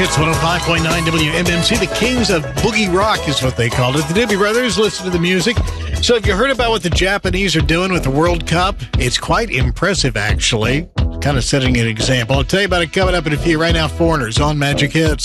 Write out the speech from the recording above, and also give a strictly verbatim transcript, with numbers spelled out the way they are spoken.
It's one oh five point nine W M M C. The Kings of Boogie Rock is what they called it. The Doobie Brothers, listen to the music. So have you heard about what the Japanese are doing with the World Cup? It's quite impressive, actually. Kind of setting an example. I'll tell you about it coming up in a few. Right now, Foreigners on Magic Hits.